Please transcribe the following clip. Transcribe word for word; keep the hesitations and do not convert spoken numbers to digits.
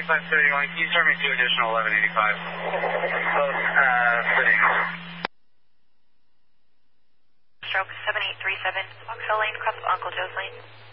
five thirty-one, can you start me two additional eleven eighty-five? Both, uh, sitting. Stroke seven eight three seven, Vauxhall Lane, across Uncle Joe's Lane.